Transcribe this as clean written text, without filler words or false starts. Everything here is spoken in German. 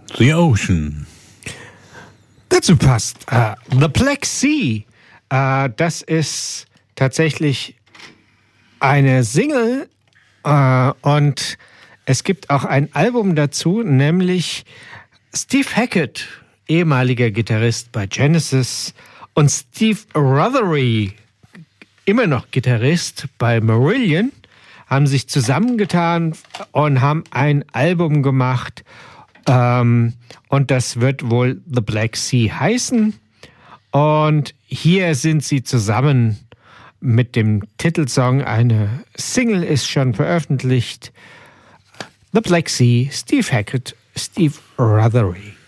The Ocean. Dazu passt The Black Sea. Das ist tatsächlich eine Single und es gibt auch ein Album dazu, nämlich Steve Hackett, ehemaliger Gitarrist bei Genesis, und Steve Rothery, immer noch Gitarrist bei Marillion, haben sich zusammengetan und haben ein Album gemacht. Und das wird wohl The Black Sea heißen. Und hier sind sie zusammen mit dem Titelsong. Eine Single ist schon veröffentlicht. The Black Sea, Steve Hackett, Steve Rothery.